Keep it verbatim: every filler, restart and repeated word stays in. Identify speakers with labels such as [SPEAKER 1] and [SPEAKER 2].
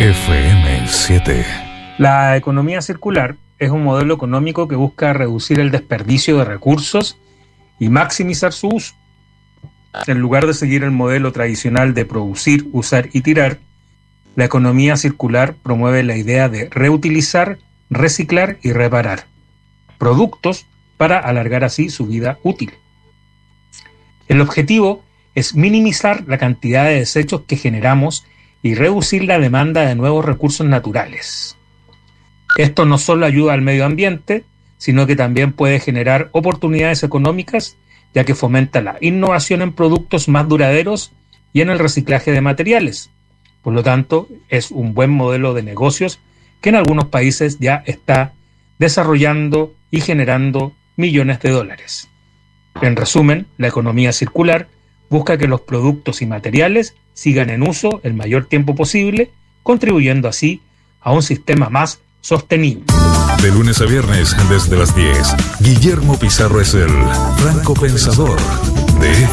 [SPEAKER 1] F M siete.
[SPEAKER 2] La economía circular es un modelo económico que busca reducir el desperdicio de recursos y maximizar su uso. En lugar de seguir el modelo tradicional de producir, usar y tirar, la economía circular promueve la idea de reutilizar, reciclar y reparar productos para alargar así su vida útil. El objetivo es minimizar la cantidad de desechos que generamos y reducir la demanda de nuevos recursos naturales. Esto no solo ayuda al medio ambiente, sino que también puede generar oportunidades económicas, ya que fomenta la innovación en productos más duraderos y en el reciclaje de materiales. Por lo tanto, es un buen modelo de negocios que en algunos países ya está desarrollando y generando millones de dólares. En resumen, la economía circular busca que los productos y materiales sigan en uso el mayor tiempo posible, contribuyendo así a un sistema más sostenible.
[SPEAKER 1] De lunes a viernes desde las diez, Guillermo Pizarro es el franco pensador de